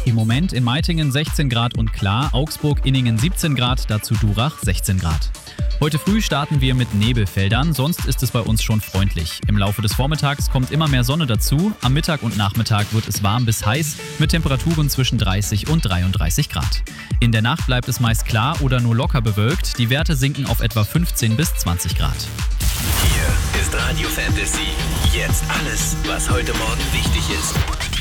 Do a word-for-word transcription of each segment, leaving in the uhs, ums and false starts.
Im Moment in Meitingen sechzehn Grad und klar, Augsburg-Inningen siebzehn Grad, dazu Durach sechzehn Grad. Heute früh starten wir mit Nebelfeldern, sonst ist es bei uns schon freundlich. Im Laufe des Vormittags kommt immer mehr Sonne dazu. Am Mittag und Nachmittag wird es warm bis heiß mit Temperaturen zwischen dreißig und dreiunddreißig Grad. In der Nacht bleibt es meist klar oder nur locker bewölkt. Die Werte sinken auf etwa fünfzehn bis zwanzig Grad. Hier ist Radio Fantasy. Jetzt alles, was heute Morgen wichtig ist.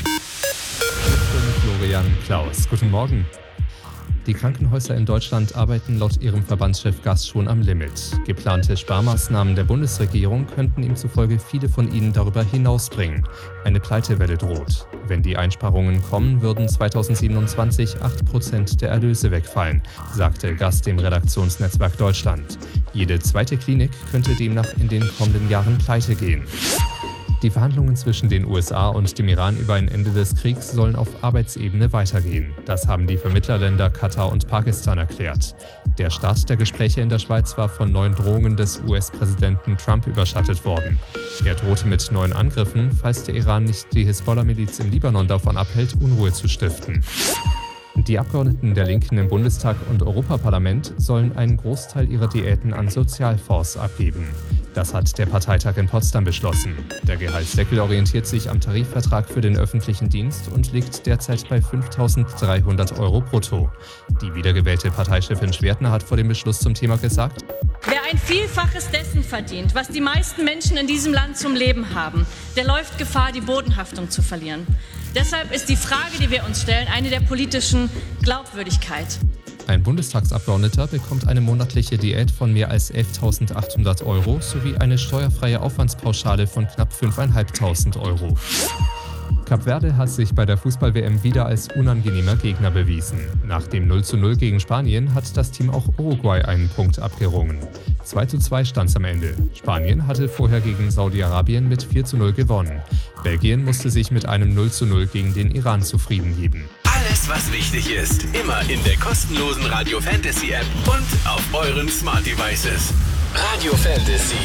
Florian Klaus. Guten Morgen. Die Krankenhäuser in Deutschland arbeiten laut ihrem Verbandschef Gass schon am Limit. Geplante Sparmaßnahmen der Bundesregierung könnten ihm zufolge viele von ihnen darüber hinausbringen. Eine Pleitewelle droht. Wenn die Einsparungen kommen, würden zweitausendsiebenundzwanzig acht Prozent der Erlöse wegfallen, sagte Gass dem Redaktionsnetzwerk Deutschland. Jede zweite Klinik könnte demnach in den kommenden Jahren pleite gehen. Die Verhandlungen zwischen den U S A und dem Iran über ein Ende des Kriegs sollen auf Arbeitsebene weitergehen. Das haben die Vermittlerländer Katar und Pakistan erklärt. Der Start der Gespräche in der Schweiz war von neuen Drohungen des U S-Präsidenten Trump überschattet worden. Er drohte mit neuen Angriffen, falls der Iran nicht die Hisbollah-Miliz im Libanon davon abhält, Unruhe zu stiften. Die Abgeordneten der Linken im Bundestag und Europaparlament sollen einen Großteil ihrer Diäten an Sozialfonds abgeben. Das hat der Parteitag in Potsdam beschlossen. Der Gehaltsdeckel orientiert sich am Tarifvertrag für den öffentlichen Dienst und liegt derzeit bei fünftausenddreihundert Euro brutto. Die wiedergewählte Parteichefin Schwertner hat vor dem Beschluss zum Thema gesagt: Wer ein Vielfaches dessen verdient, was die meisten Menschen in diesem Land zum Leben haben, der läuft Gefahr, die Bodenhaftung zu verlieren. Deshalb ist die Frage, die wir uns stellen, eine der politischen Glaubwürdigkeit. Ein Bundestagsabgeordneter bekommt eine monatliche Diät von mehr als elftausendachthundert Euro sowie eine steuerfreie Aufwandspauschale von knapp fünftausendfünfhundert Euro. Kap Verde hat sich bei der Fußball-W M wieder als unangenehmer Gegner bewiesen. Nach dem null zu null gegen Spanien hat das Team auch Uruguay einen Punkt abgerungen. zwei zu zwei stand es am Ende. Spanien hatte vorher gegen Saudi-Arabien mit vier zu null gewonnen. Belgien musste sich mit einem null zu null gegen den Iran zufrieden geben. Alles, was wichtig ist, immer in der kostenlosen Radio Fantasy App und auf euren Smart Devices. Radio Fantasy.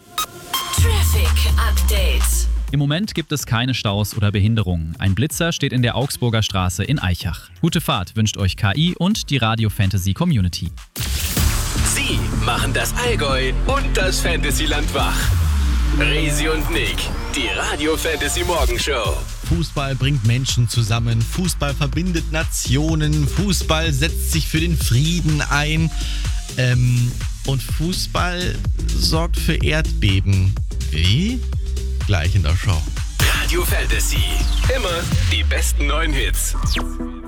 Traffic Update. Im Moment gibt es keine Staus oder Behinderungen. Ein Blitzer steht in der Augsburger Straße in Aichach. Gute Fahrt wünscht euch K I und die Radio Fantasy Community. Sie machen das Allgäu und das Fantasyland wach. Resi und Nick, die Radio Fantasy Morgenshow. Fußball bringt Menschen zusammen, Fußball verbindet Nationen, Fußball setzt sich für den Frieden ein ähm, und Fußball sorgt für Erdbeben. Wie? Gleich in der Show. Radio Fantasy, immer die besten neuen Hits.